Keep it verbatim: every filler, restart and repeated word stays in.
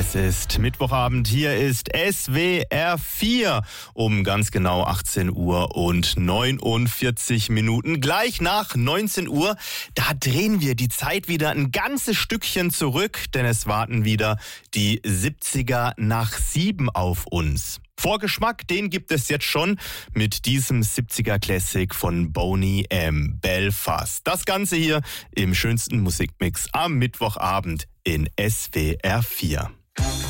Es ist Mittwochabend, hier ist S W R vier um ganz genau achtzehn Uhr und neunundvierzig Minuten. Gleich nach neunzehn Uhr, da drehen wir die Zeit wieder ein ganzes Stückchen zurück, denn es warten wieder die siebziger nach sieben auf uns. Vorgeschmack, den gibt es jetzt schon mit diesem siebziger Classic von Boney M. Belfast. Das Ganze hier im schönsten Musikmix am Mittwochabend in S W R vier.